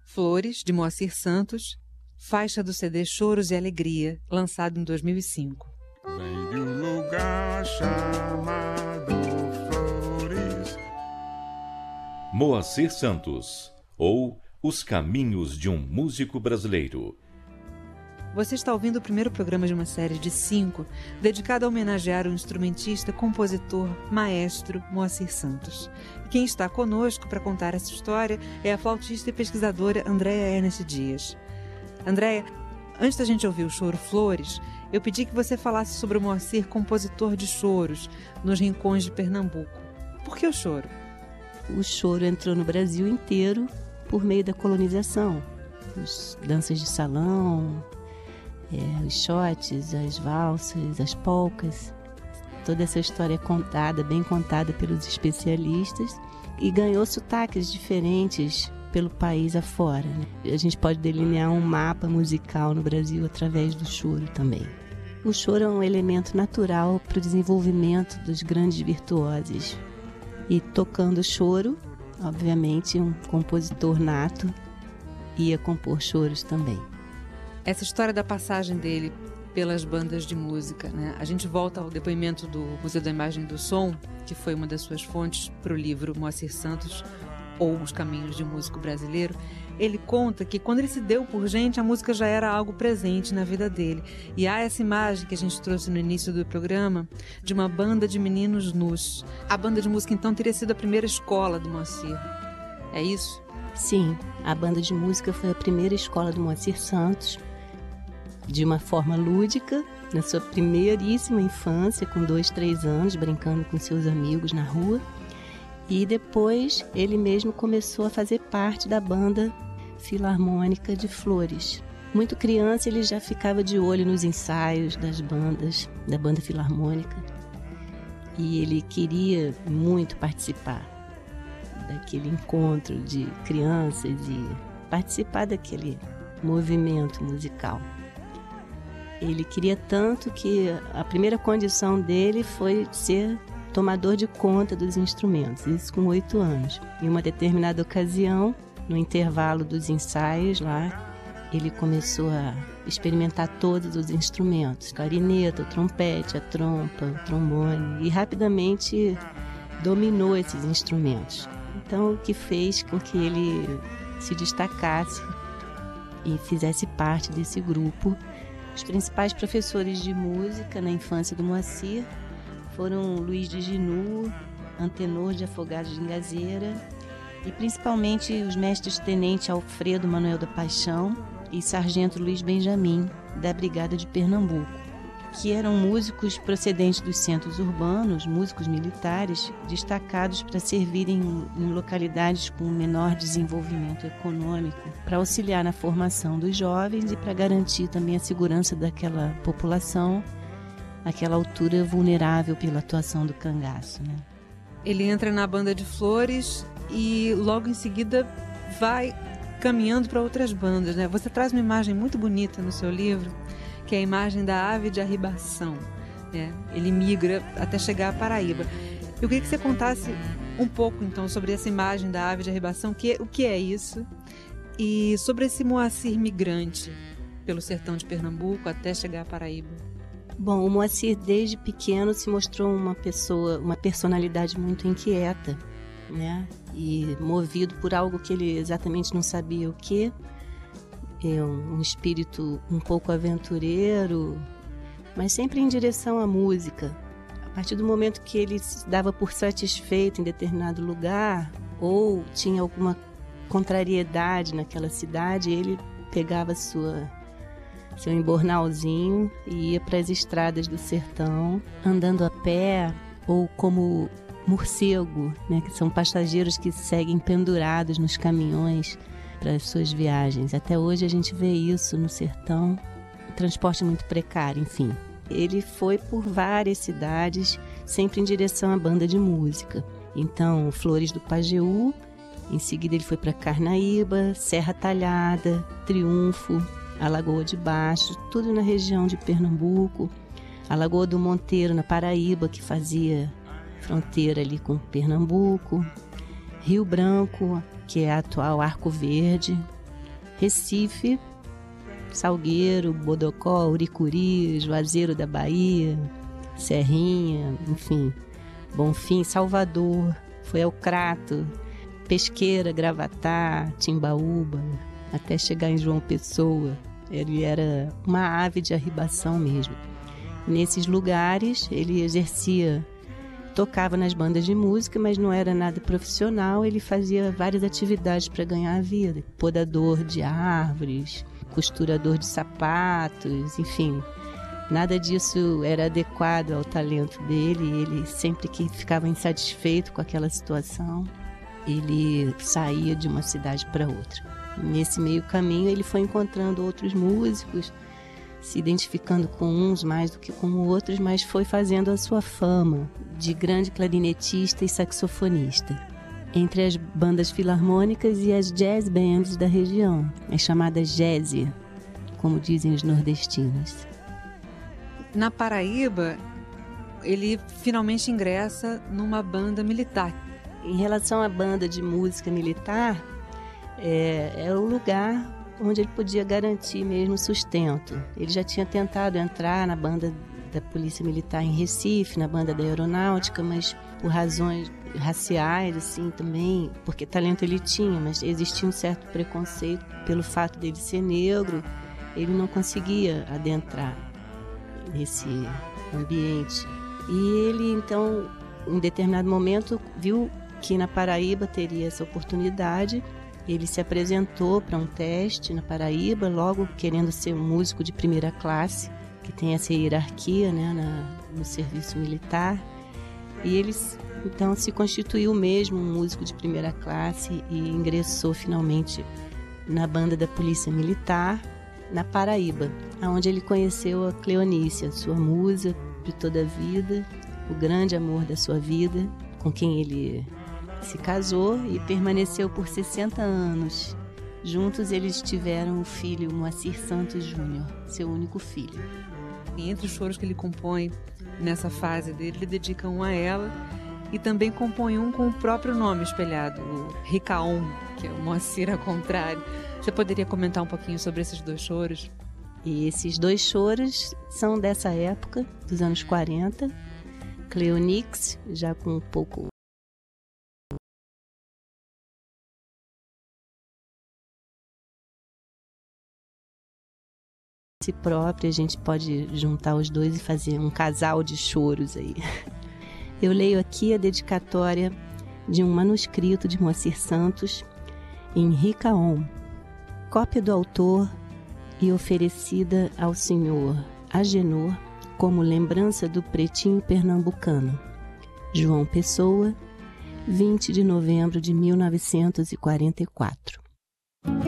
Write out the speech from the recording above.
Flores, de Moacir Santos, faixa do CD Choros e Alegria, lançado em 2005. Vem de um lugar chamado Flores. Moacir Santos, ou Os Caminhos de um Músico Brasileiro. Você está ouvindo o primeiro programa de uma série de 5, dedicado a homenagear o instrumentista, compositor, maestro Moacir Santos. E quem está conosco para contar essa história é a flautista e pesquisadora Andréa Ernest Dias. Andréa, antes da gente ouvir o choro Flores, eu pedi que você falasse sobre o Moacir, compositor de choros, nos rincões de Pernambuco. Por que o choro? O choro entrou no Brasil inteiro por meio da colonização. As danças de salão, os shotes, as valsas, as polcas. Toda essa história é contada, bem contada pelos especialistas, e ganhou sotaques diferentes pelo país afora, né? A gente pode delinear um mapa musical no Brasil através do choro também. O choro é um elemento natural para o desenvolvimento dos grandes virtuosos. E tocando choro, obviamente, um compositor nato ia compor choros também. Essa história da passagem dele pelas bandas de música, né? A gente volta ao depoimento do Museu da Imagem e do Som, que foi uma das suas fontes para o livro Moacir Santos, ou Os Caminhos de um Músico Brasileiro. Ele conta que quando ele se deu por gente, a música já era algo presente na vida dele. E há essa imagem que a gente trouxe no início do programa, de uma banda de meninos nus. A banda de música, então, teria sido a primeira escola do Moacir. É isso? Sim, a banda de música foi a primeira escola do Moacir Santos, de uma forma lúdica, na sua primeiríssima infância, com 2, 3 anos, brincando com seus amigos na rua. E depois ele mesmo começou a fazer parte da banda filarmônica de Flores. Muito criança, ele já ficava de olho nos ensaios das bandas, da banda filarmônica. E ele queria muito participar daquele encontro de crianças e participar daquele movimento musical. Ele queria tanto que a primeira condição dele foi ser tomador de conta dos instrumentos, isso com 8 anos. Em uma determinada ocasião, no intervalo dos ensaios lá, ele começou a experimentar todos os instrumentos, clarineta, o trompete, a trompa, o trombone, e rapidamente dominou esses instrumentos. Então, o que fez com que ele se destacasse e fizesse parte desse grupo. Os principais professores de música na infância do Moacir foram Luiz de Ginu, Antenor de Afogados de Ingazeira, e principalmente os mestres-tenente Alfredo Manuel da Paixão e sargento Luiz Benjamin, da Brigada de Pernambuco, que eram músicos procedentes dos centros urbanos, músicos militares, destacados para servirem em localidades com menor desenvolvimento econômico, para auxiliar na formação dos jovens e para garantir também a segurança daquela população, aquela altura vulnerável pela atuação do cangaço, né? Ele entra na banda de Flores e logo em seguida vai caminhando para outras bandas, né? Você traz uma imagem muito bonita no seu livro, que é a imagem da ave de arribação, né? Ele migra até chegar à Paraíba. Eu queria que você contasse um pouco, então, sobre essa imagem da ave de arribação, o que é isso, e sobre esse Moacir migrante pelo sertão de Pernambuco até chegar à Paraíba. Bom, o Moacir desde pequeno se mostrou uma personalidade muito inquieta, né? E movido por algo que ele exatamente não sabia o que. É um espírito um pouco aventureiro, mas sempre em direção à música. A partir do momento que ele se dava por satisfeito em determinado lugar ou tinha alguma contrariedade naquela cidade, ele pegava seu embornalzinho e ia para as estradas do sertão, andando a pé ou como morcego, né, que são passageiros que seguem pendurados nos caminhões para as suas viagens. Até hoje a gente vê isso no sertão, transporte muito precário, enfim. Ele foi por várias cidades, sempre em direção à banda de música. Então, Flores do Pajeú, em seguida ele foi para Carnaíba, Serra Talhada, Triunfo, a Lagoa de Baixo, tudo na região de Pernambuco, a Lagoa do Monteiro, na Paraíba, que fazia fronteira ali com Pernambuco, Rio Branco, que é a atual Arco Verde, Recife, Salgueiro, Bodocó, Uricuri, Juazeiro da Bahia, Serrinha, enfim, Bonfim, Salvador, foi ao Crato, Pesqueira, Gravatá, Timbaúba, até chegar em João Pessoa. Ele era uma ave de arribação mesmo. Nesses lugares ele tocava nas bandas de música, mas não era nada profissional. Ele fazia várias atividades para ganhar a vida. Podador de árvores, costurador de sapatos, enfim. Nada disso era adequado ao talento dele. Ele sempre que ficava insatisfeito com aquela situação, ele saía de uma cidade para outra. Nesse meio caminho ele foi encontrando outros músicos, se identificando com uns mais do que com outros, mas foi fazendo a sua fama de grande clarinetista e saxofonista entre as bandas filarmônicas e as jazz bands da região, as chamadas jazz, como dizem os nordestinos. Na Paraíba, ele finalmente ingressa numa banda militar. Em relação à banda de música militar, é o lugar onde ele podia garantir mesmo sustento. Ele já tinha tentado entrar na banda da Polícia Militar em Recife, na banda da Aeronáutica, mas por razões raciais, assim, também, porque talento ele tinha, mas existia um certo preconceito pelo fato dele ser negro, ele não conseguia adentrar nesse ambiente. E ele, então, em determinado momento, viu que na Paraíba teria essa oportunidade. Ele se apresentou para um teste na Paraíba, logo querendo ser um músico de primeira classe, que tem essa hierarquia, né, no serviço militar. E ele, então, se constituiu mesmo um músico de primeira classe e ingressou finalmente na banda da Polícia Militar, na Paraíba, onde ele conheceu a Cleonice, sua musa de toda a vida, o grande amor da sua vida, com quem ele se casou e permaneceu por 60 anos. Juntos eles tiveram o filho Moacir Santos Júnior, seu único filho. E entre os choros que ele compõe nessa fase dele, ele dedica um a ela e também compõe um com o próprio nome espelhado, o Ricaon, que é o Moacir ao contrário. Você poderia comentar um pouquinho sobre esses dois choros? E esses dois choros são dessa época, dos anos 40. Cleonix, já com um pouco si própria, a gente pode juntar os dois e fazer um casal de choros aí. Eu leio aqui a dedicatória de um manuscrito de Moacir Santos em Ricaon, cópia do autor e oferecida ao senhor Agenor como lembrança do pretinho pernambucano. João Pessoa, 20 de novembro de 1944.